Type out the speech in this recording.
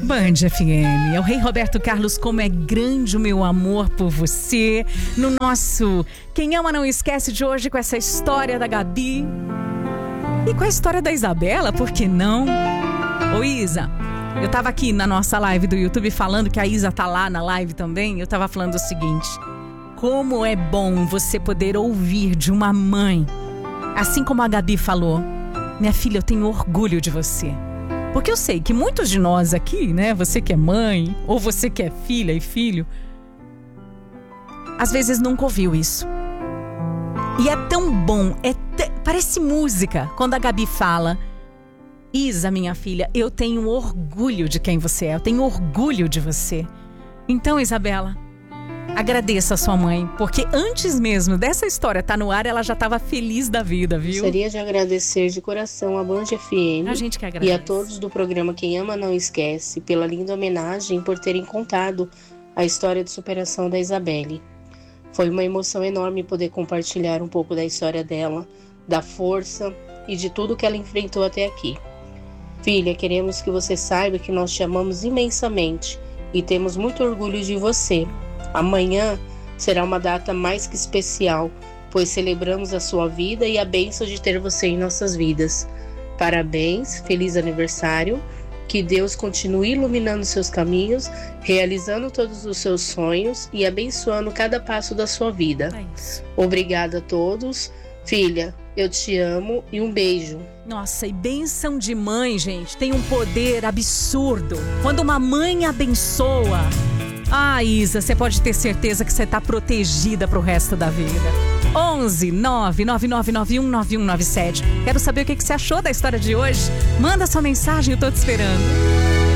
Band FM, é o Rei Roberto Carlos, como é grande o meu amor por você. No nosso Quem Ama Não Esquece de hoje, com essa história da Gabi e com a história da Isabela, por que não? Ô Isa, eu tava aqui na nossa live do YouTube falando que a Isa tá lá na live também. Eu tava falando o seguinte: como é bom você poder ouvir de uma mãe, assim como a Gabi falou: minha filha, eu tenho orgulho de você. Porque eu sei que muitos de nós aqui, né, você que é mãe, ou você que é filha e filho, às vezes nunca ouviu isso. E é tão bom, parece música, quando a Gabi fala: Isa, minha filha, eu tenho orgulho de quem você é, eu tenho orgulho de você. Então, Isabela, agradeça a sua mãe, porque antes mesmo dessa história estar no ar, ela já estava feliz da vida, viu? Gostaria de agradecer de coração a Band FM a gente que agradece. E a todos do programa Quem Ama Não Esquece pela linda homenagem, por terem contado a história de superação da Isabelle. Foi uma emoção enorme poder compartilhar um pouco da história dela, da força e de tudo que ela enfrentou até aqui. Filha, queremos que você saiba que nós te amamos imensamente e temos muito orgulho de você. Amanhã será uma data mais que especial, pois celebramos a sua vida e a bênção de ter você em nossas vidas. Parabéns, feliz aniversário, que Deus continue iluminando seus caminhos, realizando todos os seus sonhos e abençoando cada passo da sua vida. É isso. Obrigada a todos. Filha, eu te amo e um beijo. Nossa, e bênção de mãe, gente, tem um poder absurdo. Quando uma mãe abençoa... Ah, Isa, você pode ter certeza que você está protegida pro resto da vida. 11 99991 9197. Quero saber o que você achou da história de hoje. Manda sua mensagem, eu tô te esperando.